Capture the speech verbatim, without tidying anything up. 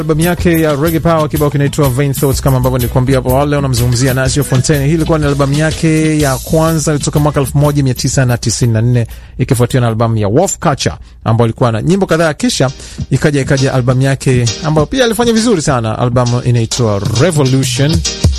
Albamu yake ya Reggae Power, kibao kinaitwa Vain Thoughts, kama ambavyo nilikwambia hapo awali. Leo namzungumzia Nasio Fontaine. Hii ilikuwa ni albamu yake ya kwanza, ilitoka mwaka elfu moja mia tisa tisini na nne, ikifuatiwa na albamu ya Wolf Culture ambayo ilikuwa na nyimbo kadhaa, kisha ikaja ikaja albamu yake ambayo pia alifanya vizuri sana, albamu inaitwa Revolution.